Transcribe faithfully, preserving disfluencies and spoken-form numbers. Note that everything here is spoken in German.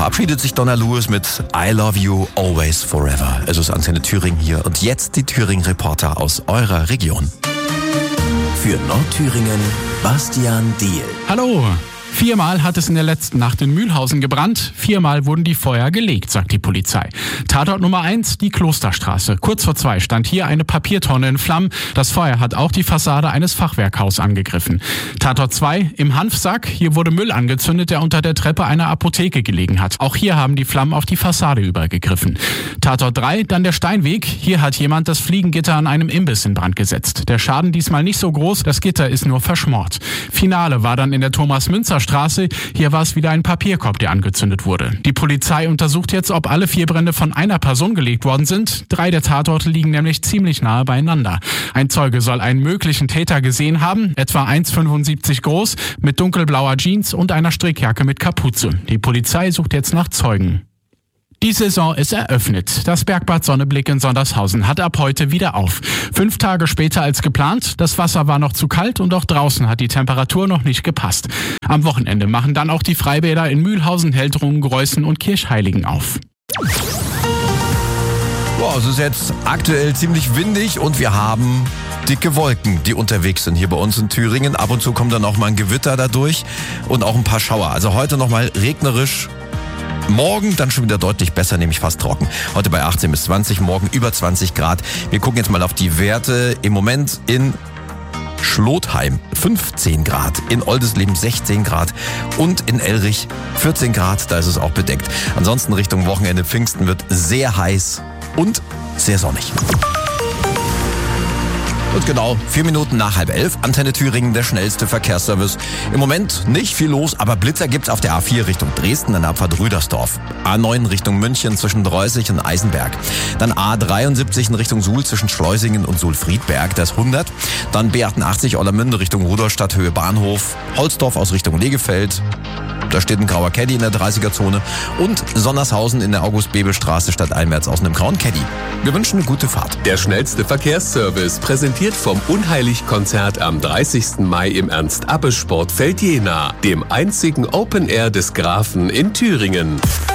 verabschiedet sich Donna Lewis mit I Love You Always Forever. Es ist Antenne Thüringen hier und jetzt die Thüringen-Reporter aus eurer Region. Für Nordthüringen, Bastian Diehl. Hallo! Viermal hat es in der letzten Nacht in Mühlhausen gebrannt. Viermal wurden die Feuer gelegt, sagt die Polizei. Tatort Nummer eins, die Klosterstraße. Kurz vor zwei stand hier eine Papiertonne in Flammen. Das Feuer hat auch die Fassade eines Fachwerkhauses angegriffen. Tatort zwei, im Hanfsack. Hier wurde Müll angezündet, der unter der Treppe einer Apotheke gelegen hat. Auch hier haben die Flammen auf die Fassade übergegriffen. Tatort drei, dann der Steinweg. Hier hat jemand das Fliegengitter an einem Imbiss in Brand gesetzt. Der Schaden diesmal nicht so groß, das Gitter ist nur verschmort. Finale war dann in der Thomas-Münzer Straße. Hier war es wieder ein Papierkorb, der angezündet wurde. Die Polizei untersucht jetzt, ob alle vier Brände von einer Person gelegt worden sind. Drei der Tatorte liegen nämlich ziemlich nahe beieinander. Ein Zeuge soll einen möglichen Täter gesehen haben, etwa eins Komma fünfundsiebzig groß, mit dunkelblauer Jeans und einer Strickjacke mit Kapuze. Die Polizei sucht jetzt nach Zeugen. Die Saison ist eröffnet. Das Bergbad Sonneblick in Sondershausen hat ab heute wieder auf. Fünf Tage später als geplant. Das Wasser war noch zu kalt und auch draußen hat die Temperatur noch nicht gepasst. Am Wochenende machen dann auch die Freibäder in Mühlhausen, Heldrungen, Greußen und Kirchheiligen auf. Wow, es ist jetzt aktuell ziemlich windig und wir haben dicke Wolken, die unterwegs sind hier bei uns in Thüringen. Ab und zu kommt dann auch mal ein Gewitter dadurch und auch ein paar Schauer. Also heute nochmal regnerisch. Morgen dann schon wieder deutlich besser, nämlich fast trocken. Heute bei achtzehn bis zwanzig, morgen über zwanzig Grad. Wir gucken jetzt mal auf die Werte. Im Moment in Schlotheim fünfzehn Grad, in Oldesleben sechzehn Grad und in Elrich vierzehn Grad, da ist es auch bedeckt. Ansonsten Richtung Wochenende Pfingsten wird sehr heiß und sehr sonnig. Und genau, vier Minuten nach halb elf, Antenne Thüringen, der schnellste Verkehrsservice. Im Moment nicht viel los, aber Blitzer gibt's auf der A vier Richtung Dresden, an der Abfahrt Rüdersdorf. A neun Richtung München zwischen Dreußig und Eisenberg. Dann A dreiundsiebzig in Richtung Suhl zwischen Schleusingen und Suhl-Friedberg, das hundert. Dann B achtundachtzig Ollermünde Richtung Rudolstadt, Höhe Bahnhof. Holzdorf aus Richtung Legefeld. Da steht ein grauer Caddy in der dreißiger-Zone. Und Sonnershausen in der August-Bebel-Straße stadteinwärts aus einem grauen Caddy. Wir wünschen eine gute Fahrt. Der schnellste Verkehrsservice, präsentiert vom Unheilig-Konzert am dreißigsten Mai im Ernst-Abbe-Sportfeld Jena, dem einzigen Open Air des Grafen in Thüringen.